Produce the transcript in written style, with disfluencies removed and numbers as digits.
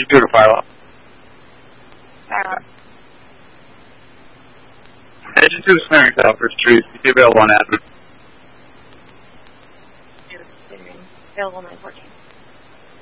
computer firewall. Firewall. Agent 2 snaring cell for trees. Be available on admin. Available 914.